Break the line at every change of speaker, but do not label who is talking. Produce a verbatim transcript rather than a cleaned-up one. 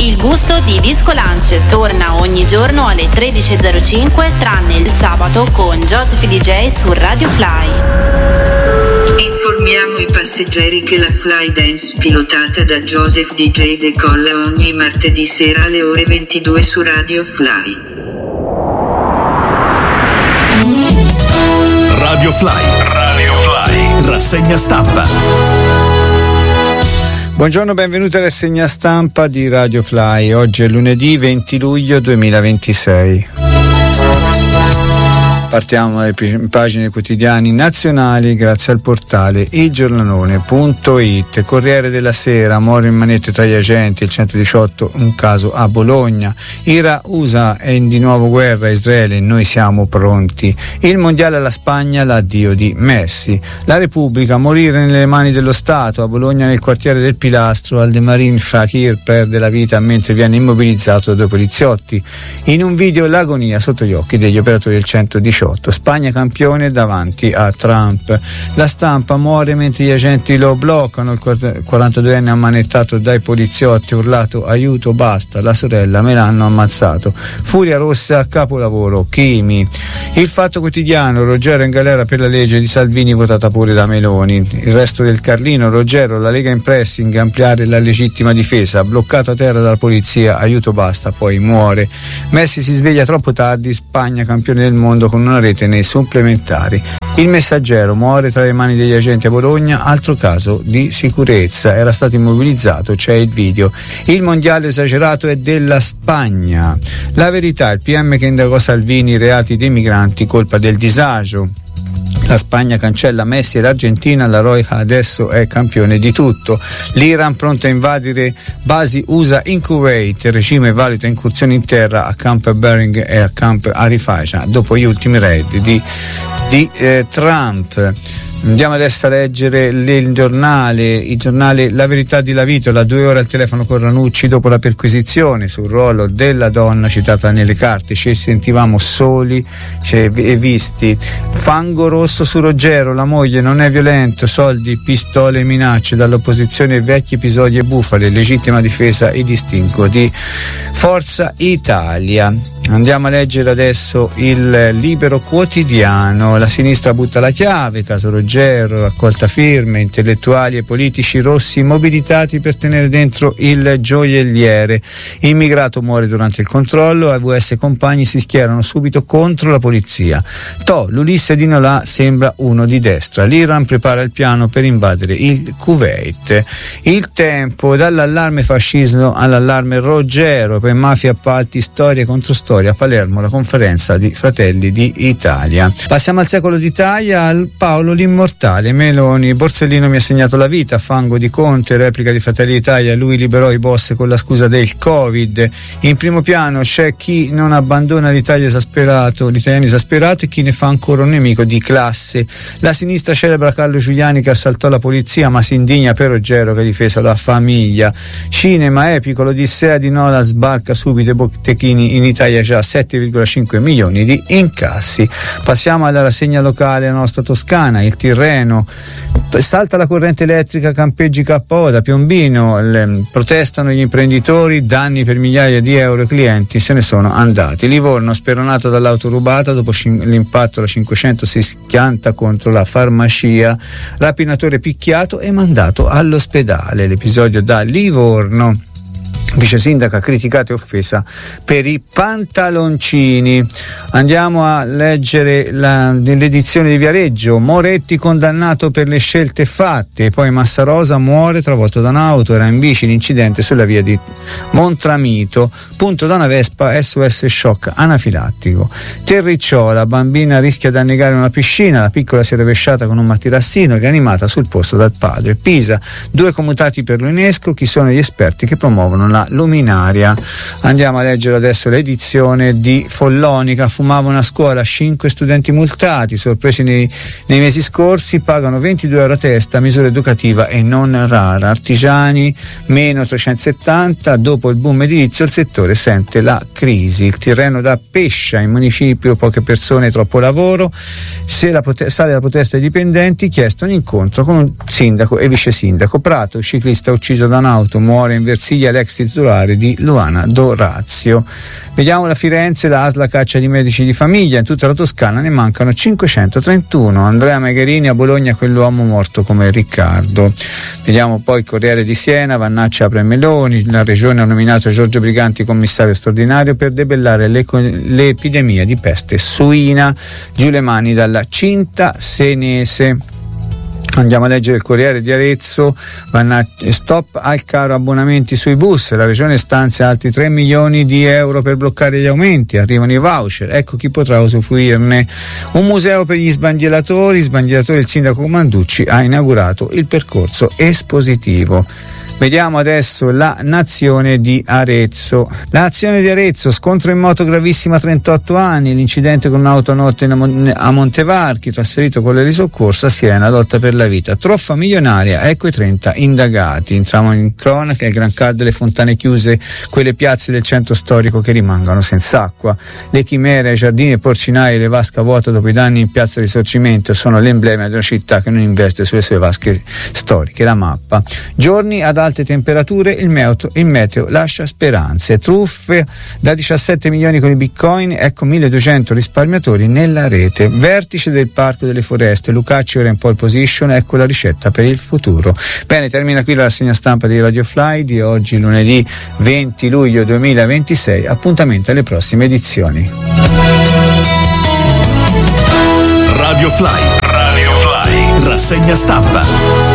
Il gusto di Disco Lunch torna ogni giorno alle tredici e zero cinque, tranne il sabato con Joseph D J su Radio Fly.
Informiamo i passeggeri che la Fly Dance pilotata da Joseph D J decolla ogni martedì sera alle ore ventidue su Radio Fly.
Radio Fly, Radio Fly, rassegna stampa.
Buongiorno, benvenuti alla rassegna stampa di Radio Fly. Oggi è lunedì venti luglio duemilaventisei. Partiamo dalle pagine quotidiani nazionali grazie al portale il giornalone punto it. Corriere della Sera, muore in manette tra gli agenti, il centodiciotto, un caso a Bologna. Ira U S A è in di nuovo guerra, Israele, noi siamo pronti. Il mondiale alla Spagna, l'addio di Messi. La Repubblica, morire nelle mani dello Stato, a Bologna nel quartiere del Pilastro, Aldemarin Fakir perde la vita mentre viene immobilizzato da due poliziotti. In un video l'agonia sotto gli occhi degli operatori del centodiciotto. Spagna campione davanti a Trump. La Stampa, muore mentre gli agenti lo bloccano, il quarantaduenne ammanettato dai poliziotti, urlato aiuto basta, la sorella me l'hanno ammazzato. Furia rossa, capolavoro, Chimi. Il Fatto Quotidiano, Roggero in galera per la legge di Salvini votata pure da Meloni. Il Resto del Carlino, Roggero, la Lega in pressing, ampliare la legittima difesa, bloccato a terra dalla polizia, aiuto basta, poi muore. Messi si sveglia troppo tardi, Spagna campione del mondo con una rete nei supplementari. Il Messaggero, muore tra le mani degli agenti a Bologna, altro caso di sicurezza, era stato immobilizzato, c'è il video. Il mondiale esagerato è della Spagna. La Verità, il P M che indagò Salvini, reati dei migranti, colpa del disagio. La Spagna cancella Messi e l'Argentina, la Roja adesso è campione di tutto. L'Iran pronto a invadere basi U S A in Kuwait, il regime valuta incursioni in terra a Camp Bering e a Camp Arifaja dopo gli ultimi raid di, di eh, Trump. Andiamo adesso a leggere il giornale, il giornale La Verità di Lavitola, due ore al telefono con Ranucci dopo la perquisizione sul ruolo della donna citata nelle carte, ci sentivamo soli e visti. Fango rosso su Roggero, la moglie non è violento, soldi, pistole e minacce dall'opposizione, vecchi episodi e bufale, legittima difesa e distinguo di Forza Italia. Andiamo a leggere adesso il Libero Quotidiano, la sinistra butta la chiave, caso Roggero, raccolta firme, intellettuali e politici rossi mobilitati per tenere dentro il gioielliere. Immigrato muore durante il controllo, A V S compagni si schierano subito contro la polizia. To, l'Ulisse di Nolà sembra uno di destra, l'Iran prepara il piano per invadere il Kuwait. Il Tempo, dall'allarme fascismo all'allarme Roggero, per mafia, appalti, storia contro storia. A Palermo la conferenza di Fratelli d'Italia. Passiamo al Secolo d'Italia, al Paolo l'immortale, Meloni, Borsellino mi ha segnato la vita, fango di Conte, replica di Fratelli d'Italia, lui liberò i boss con la scusa del Covid. In primo piano c'è chi non abbandona l'Italia esasperato, l'italiano esasperato e chi ne fa ancora un nemico di classe. La sinistra celebra Carlo Giuliani che assaltò la polizia ma si indigna per Roggero che ha difeso la famiglia. Cinema epico, l'Odissea di Nola sbarca subito e Botechini in Italia già sette virgola cinque milioni di incassi. Passiamo alla rassegna locale, la nostra Toscana, il Tirreno, salta la corrente elettrica, campeggi K O da Piombino, le, protestano gli imprenditori, danni per migliaia di euro, clienti se ne sono andati. Livorno, speronato dall'auto rubata dopo cin- l'impatto la cinquecento si schianta contro la farmacia, rapinatore picchiato e mandato all'ospedale. L'episodio da Livorno. Vice sindaca criticata e offesa per i pantaloncini. Andiamo a leggere la, l'edizione di Viareggio, Moretti condannato per le scelte fatte, poi Massarosa muore travolto da un'auto, era in bici, l'incidente sulla via di Montramito, punto da una Vespa, S O S shock anafilattico. Terricciola, bambina rischia di annegare una piscina, la piccola si è rovesciata con un materassino, rianimata sul posto dal padre. Pisa, due commutati per l'UNESCO, chi sono gli esperti che promuovono la luminaria. Andiamo a leggere adesso l'edizione di Follonica, fumavano a scuola, cinque studenti multati, sorpresi nei, nei mesi scorsi, pagano ventidue euro a testa, misura educativa e non rara. Artigiani meno trecentosettanta, dopo il boom edilizio il settore sente la crisi. Il Tirreno da Pescia, in municipio poche persone, troppo lavoro, se la prote- sale la protesta dei dipendenti, chiesto un incontro con un sindaco e vice sindaco. Prato, ciclista ucciso da un'auto, muore in Versilia l'ex titolare di Luana Dorazio. Vediamo la Firenze, la A S L caccia di medici di famiglia, in tutta la Toscana ne mancano cinquecentotrentuno. Andrea Megherini, a Bologna quell'uomo morto come Riccardo. Vediamo poi il Corriere di Siena, Vannaccia apre Meloni, la regione ha nominato Giorgio Briganti commissario straordinario per debellare l'epidemia di peste suina. Giù le mani dalla cinta senese. Andiamo a leggere il Corriere di Arezzo, stop al caro abbonamenti sui bus, la regione stanzia altri tre milioni di euro per bloccare gli aumenti, arrivano i voucher, ecco chi potrà usufruirne. Un museo per gli sbandieratori, sbandieratori il sindaco Manducci ha inaugurato il percorso espositivo. Vediamo adesso la Nazione di Arezzo. La Nazione di Arezzo, scontro in moto gravissimo a trentotto anni, l'incidente con un'auto a notte a Montevarchi, trasferito con le di soccorso a Siena, lotta per la vita. Truffa milionaria, ecco i trenta indagati. Entriamo in cronaca, il Gran Caldo, le fontane chiuse, quelle piazze del centro storico che rimangono senza acqua. Le chimere, i giardini e porcinai, le vasche vuote dopo i danni in piazza Risorgimento sono l'emblema di una città che non investe sulle sue vasche storiche. La mappa. Giorni ad alte temperature, il meteo, il meteo lascia speranze. Truffe da diciassette milioni con i bitcoin, ecco milleduecento risparmiatori nella rete. Vertice del Parco delle Foreste, Lucacci ora in pole position, ecco la ricetta per il futuro. Bene, termina qui la rassegna stampa di Radio Fly di oggi, lunedì venti luglio duemilaventisei. Appuntamento alle prossime edizioni.
Radio Fly, Radio Fly, rassegna stampa.